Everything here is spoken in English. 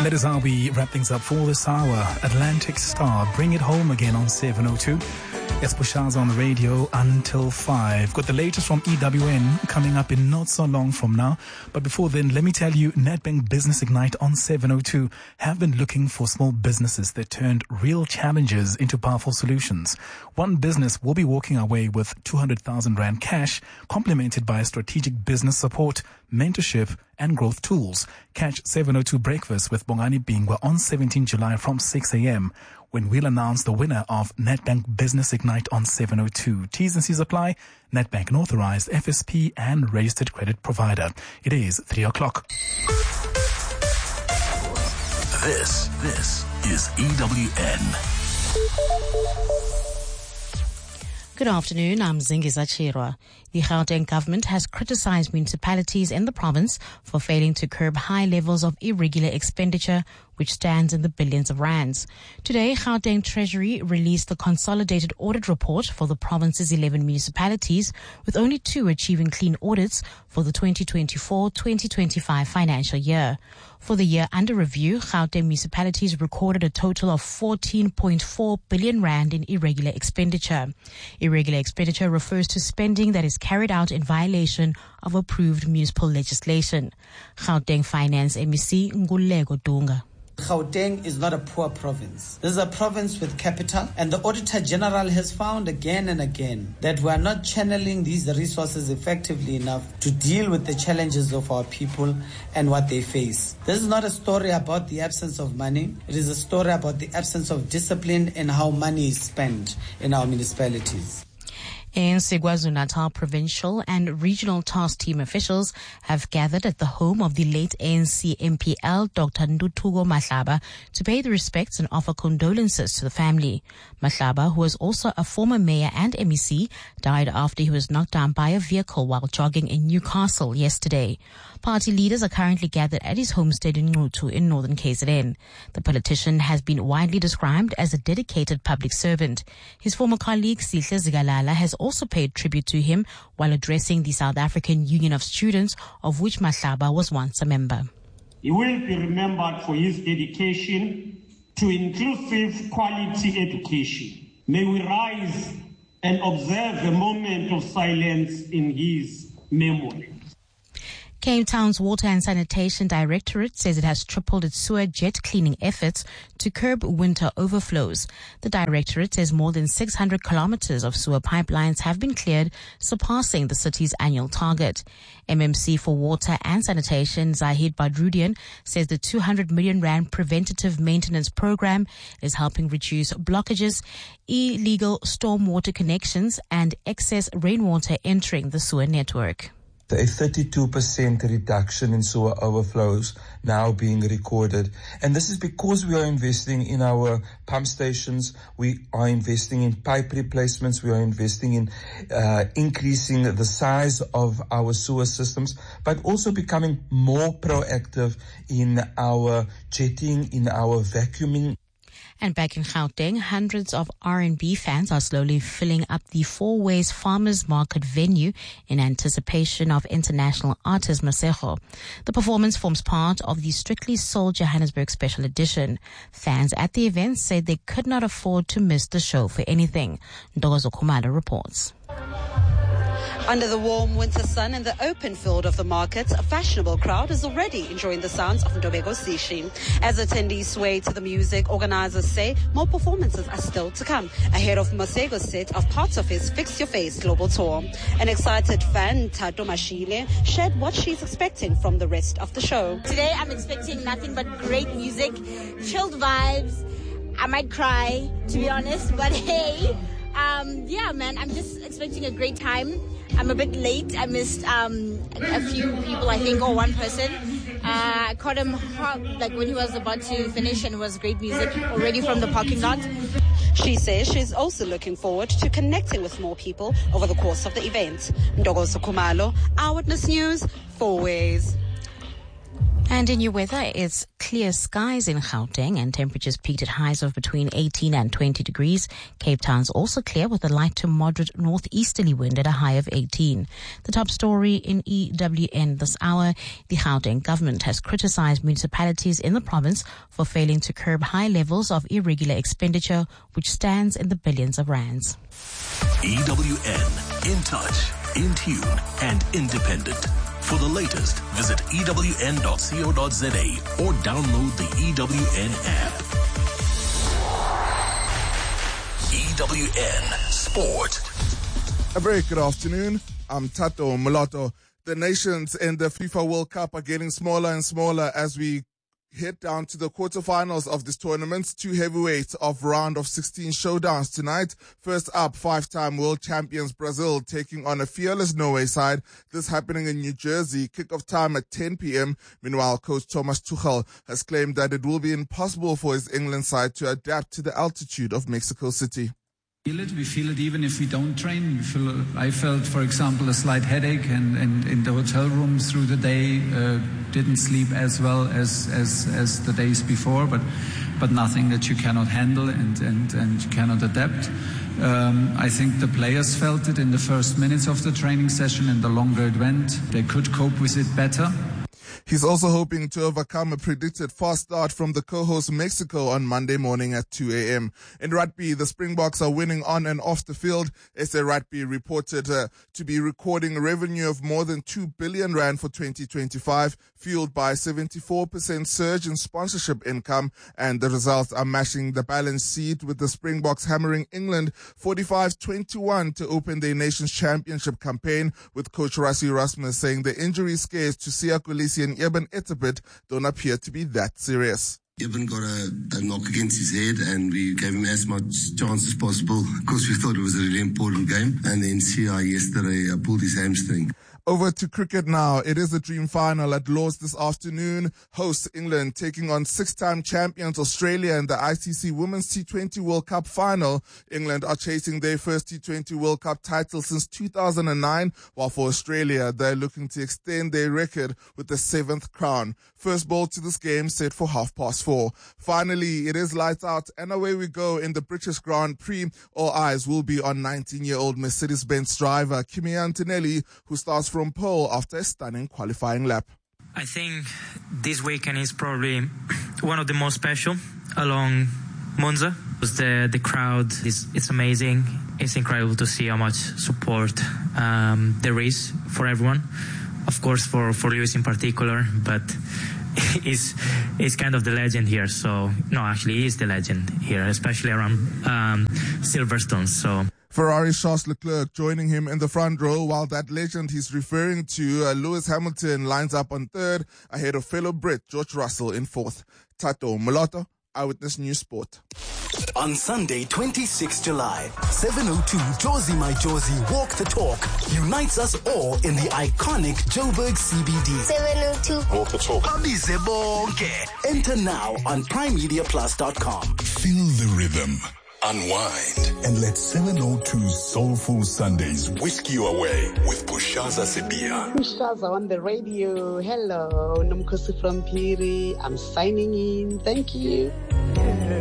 That is how we wrap things up for this hour. Atlantic Star, bring it home again on 702. Esposhaza on the radio until 5. Got the latest from EWN coming up in not so long from now. But before then, let me tell you, Nedbank Business Ignite on 702 have been looking for small businesses that turned real challenges into powerful solutions. One business will be walking away with 200,000 Rand cash, complemented by strategic business support, mentorship, and growth tools. Catch 702 Breakfast with Bongani Bingwa on 17 July from 6 a.m. when we'll announce the winner of Nedbank Business Ignite on 702. T's and C's apply. Nedbank, an authorized FSP and registered credit provider. It is 3 o'clock. This is EWN. Good afternoon, I'm Zingiza Chirwa. The Gauteng government has criticized municipalities in the province for failing to curb high levels of irregular expenditure, which stands in the billions of rands. Today, Gauteng Treasury released the consolidated audit report for the province's 11 municipalities, with only 2 achieving clean audits for the 2024-2025 financial year. For the year under review, Gauteng municipalities recorded a total of 14.4 billion rand in irregular expenditure. Irregular expenditure refers to spending that is carried out in violation of approved municipal legislation. Gauteng Finance MEC Ngulego Dunga. Gauteng is not a poor province. This is a province with capital, and the Auditor General has found again and again that we are not channeling these resources effectively enough to deal with the challenges of our people and what they face. This is not a story about the absence of money. It is a story about the absence of discipline and how money is spent in our municipalities. ANC KwaZulu-Natal provincial and regional task team officials have gathered at the home of the late ANC MPL Dr. Ntuthuko Mahlaba to pay the respects and offer condolences to the family. Mahlaba, who was also a former mayor and MEC, died after he was knocked down by a vehicle while jogging in Newcastle yesterday. Party leaders are currently gathered at his homestead in Ngutu in northern KZN. The politician has been widely described as a dedicated public servant. His former colleague Sihle Zikalala has also paid tribute to him while addressing the South African Union of Students, of which Mahlaba was once a member. He will be remembered for his dedication to inclusive quality education. May we rise and observe a moment of silence in his memory. Cape Town's Water and Sanitation Directorate says it has tripled its sewer jet cleaning efforts to curb winter overflows. The Directorate says more than 600 kilometers of sewer pipelines have been cleared, surpassing the city's annual target. MMC for Water and Sanitation, Zahid Badrudian, says the 200 million Rand preventative maintenance program is helping reduce blockages, illegal stormwater connections, and excess rainwater entering the sewer network. A 32% reduction in sewer overflows now being recorded. And this is because we are investing in our pump stations, we are investing in pipe replacements, we are investing in increasing the size of our sewer systems, but also becoming more proactive in our jetting, in our vacuuming. And back in Gauteng, hundreds of R&B fans are slowly filling up the Four Ways Farmers Market venue in anticipation of international artist Masego. The performance forms part of the Strictly Soul Johannesburg Special Edition. Fans at the event said they could not afford to miss the show for anything. Ndogozo Khumalo reports. Under the warm winter sun in the open field of the market, a fashionable crowd is already enjoying the sounds of Ndobeko Sishi. As attendees sway to the music, organizers say more performances are still to come, ahead of Masego's set of parts of his Fix Your Face global tour. An excited fan, Tato Mashile, shared what she's expecting from the rest of the show. Today I'm expecting nothing but great music, chilled vibes. I might cry, to be honest, but hey, yeah, man, I'm just expecting a great time. I'm a bit late. I missed a few people, I think, or one person. I caught him like when he was about to finish, and it was great music already from the parking lot. She says she's also looking forward to connecting with more people over the course of the event. Ndogozo Khumalo, Eyewitness News, 4 Ways. And in your weather, it's clear skies in Gauteng and temperatures peaked at highs of between 18 and 20 degrees. Cape Town's also clear with a light to moderate northeasterly wind at a high of 18. The top story in EWN this hour, the Gauteng government has criticized municipalities in the province for failing to curb high levels of irregular expenditure, which stands in the billions of rands. EWN, in touch, in tune, and independent. For the latest, visit ewn.co.za or download the EWN app. EWN Sport. A very good afternoon. I'm Tato Mulatto. The nations in the FIFA World Cup are getting smaller and smaller as we head down to the quarterfinals of this tournament. Two heavyweights of round of 16 showdowns tonight. First up, five-time world champions Brazil taking on a fearless Norway side. This happening in New Jersey. Kickoff time at 10 p.m. Meanwhile, coach Thomas Tuchel has claimed that it will be impossible for his England side to adapt to the altitude of Mexico City. We feel it even if we don't train. I felt, for example, a slight headache and in the hotel room through the day, didn't sleep as well as the days before, but nothing that you cannot handle and you cannot adapt. I think the players felt it in the first minutes of the training session, and the longer it went, they could cope with it better. He's also hoping to overcome a predicted fast start from the co-host Mexico on Monday morning at 2 a.m. In rugby, the Springboks are winning on and off the field. SA Rugby reported to be recording a revenue of more than 2 billion rand for 2025, fueled by a 74% surge in sponsorship income, and the results are matching the balance sheet, with the Springboks hammering England 45-21 to open their nation's championship campaign, with coach Rassie Erasmus saying the injury scares to Siya Kolisi and Eben Etzebeth don't appear to be that serious. Eben got a knock against his head and we gave him as much chance as possible. Of course, we thought it was a really important game. And then Siya yesterday pulled his hamstring. Over to cricket now. It is the dream final at Lord's this afternoon. Hosts England taking on six-time champions Australia in the ICC Women's T20 World Cup final. England are chasing their first T20 World Cup title since 2009, while for Australia, they're looking to extend their record with the seventh crown. First ball to this game set for 4:30. Finally, it is lights out and away we go in the British Grand Prix. All eyes will be on 19-year-old Mercedes-Benz driver Kimi Antonelli, who starts from pole after a stunning qualifying lap. I think this weekend is probably one of the most special along Monza. The crowd it's amazing. It's incredible to see how much support there is for everyone. Of course, for Lewis in particular, but he's kind of the legend here. So no, actually, he is the legend here, especially around Silverstone. So. Ferrari's Charles Leclerc joining him in the front row, while that legend he's referring to, Lewis Hamilton, lines up on third, ahead of fellow Brit George Russell in fourth. Tato Mulatto, Eyewitness News Sport. On Sunday, 26 July, 7:02 Jozi My Jozi Walk the Talk unites us all in the iconic Joburg CBD. 7:02 Walk the Talk. Abize bonke. Enter now on primemediaplus.com. Feel the rhythm. Unwind and let 702's Soulful Sundays whisk you away with Pushaza Sebia. Pushaza on the radio. Hello, Nomkosi from Piri. I'm signing in. Thank you.